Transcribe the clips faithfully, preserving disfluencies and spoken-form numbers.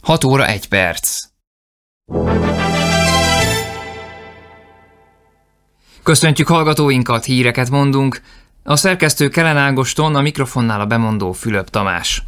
hat óra egy perc. Köszöntjük hallgatóinkat, híreket mondunk. A szerkesztő Kelen Ágoston, a mikrofonnál a bemondó Fülöp Tamás.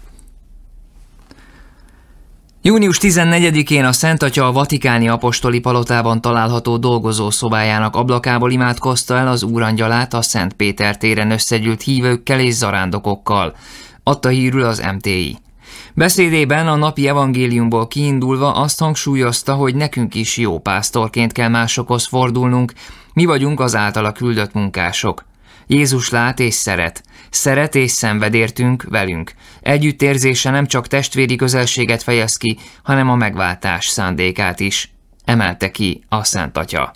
június tizennegyedikén a Szent Atya a vatikáni apostoli palotában található dolgozószobájának ablakából imádkozta el az Úrangyalát a Szent Péter téren összegyűlt hívőkkel és zarándokokkal, adta hírül az em té i. Beszédében a napi evangéliumból kiindulva azt hangsúlyozta, hogy nekünk is jó pásztorként kell másokhoz fordulnunk, mi vagyunk az általa küldött munkások. Jézus lát és szeret. Szeret és szenved értünk velünk. Együttérzése nem csak testvéri közelséget fejez ki, hanem a megváltás szándékát is, emelte ki a Szent Atya.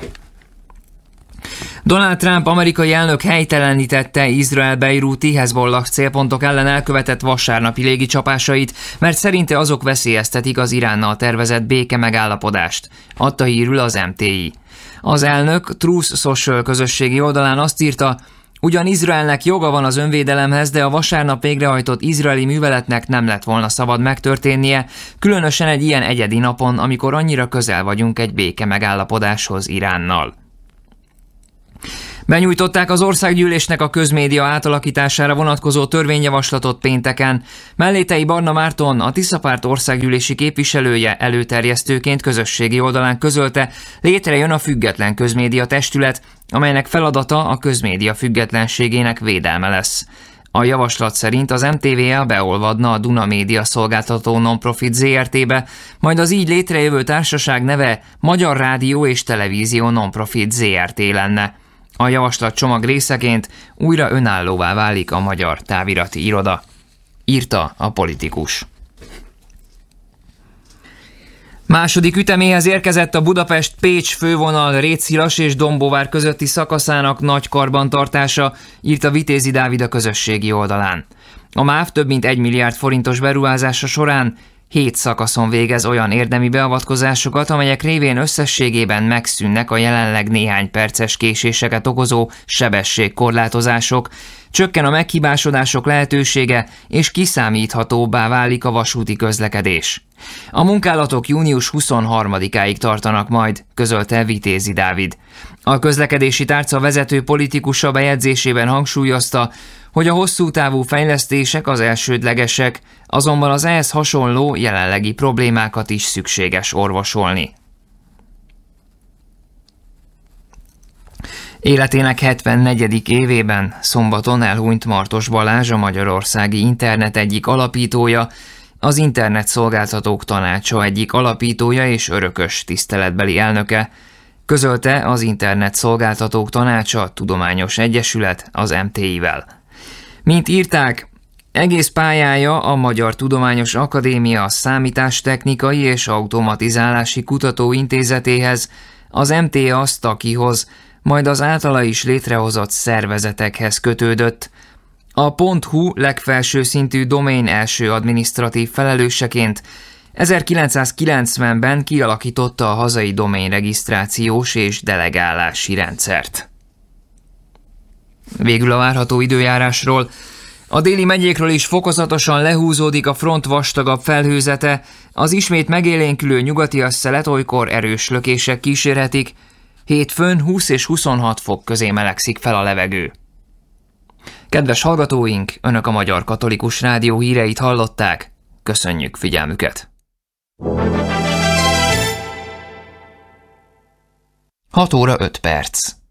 Donald Trump amerikai elnök helytelenítette Izrael beiruti Hezbollah célpontok ellen elkövetett vasárnapi légicsapásait, mert szerinte azok veszélyeztetik az Iránnal tervezett béke megállapodást, adta hírül az em té i. Az elnök Truth Social közösségi oldalán azt írta, ugyan Izraelnek joga van az önvédelemhez, de a vasárnap végrehajtott izraeli műveletnek nem lett volna szabad megtörténnie, különösen egy ilyen egyedi napon, amikor annyira közel vagyunk egy béke megállapodáshoz Iránnal. Benyújtották az országgyűlésnek a közmédia átalakítására vonatkozó törvényjavaslatot pénteken. Mellétei Barna Márton, a Tiszapárt országgyűlési képviselője előterjesztőként közösségi oldalán közölte, létrejön a független közmédia testület, amelynek feladata a közmédia függetlenségének védelme lesz. A javaslat szerint az em té vé á beolvadna a Duna Média szolgáltató non-profit zé er té-be, majd az így létrejövő társaság neve Magyar Rádió és Televízió non-profit zé er té lenne. A javaslat csomag részeként újra önállóvá válik a Magyar Távirati Iroda, írta a Politikus. Második üteméhez érkezett a Budapest-Pécs fővonal Rétszilas és Dombóvár közötti szakaszának nagy karbantartása, írta Vitézi Dávid a közösségi oldalán. A MÁV több mint egy milliárd forintos beruházása során hét szakaszon végez olyan érdemi beavatkozásokat, amelyek révén összességében megszűnnek a jelenleg néhány perces késéseket okozó sebességkorlátozások, csökken a meghibásodások lehetősége, és kiszámíthatóbbá válik a vasúti közlekedés. A munkálatok június huszonharmadikáig tartanak majd, közölte Vitézi Dávid. A közlekedési tárca vezető politikusa bejegyzésében hangsúlyozta, hogy a hosszú távú fejlesztések az elsődlegesek, azonban az ehhez hasonló jelenlegi problémákat is szükséges orvosolni. Életének hetvennegyedik évében szombaton elhunyt Martos Balázs, a Magyarországi Internet egyik alapítója, az Internet Szolgáltatók Tanácsa egyik alapítója és örökös tiszteletbeli elnöke, közölte az Internet Szolgáltatók Tanácsa Tudományos Egyesület az em té i-vel. Mint írták, egész pályája a Magyar Tudományos Akadémia Számítástechnikai és Automatizálási Kutatóintézetéhez, az em té á Sztakihoz, majd az általa is létrehozott szervezetekhez kötődött. A .hu legfelső szintű domain első adminisztratív felelőseként ezerkilencszázkilencvenben kialakította a hazai domainregisztrációs és delegálási rendszert. Végül a várható időjárásról. A déli megyékről is fokozatosan lehúzódik a front vastagabb felhőzete, az ismét megélénkülő nyugatias szelet olykor erős lökések kísérhetik, hétfőn húsz és huszonhat fok közé melegszik fel a levegő. Kedves hallgatóink, Önök a Magyar Katolikus Rádió híreit hallották, köszönjük figyelmüket! hat óra öt perc.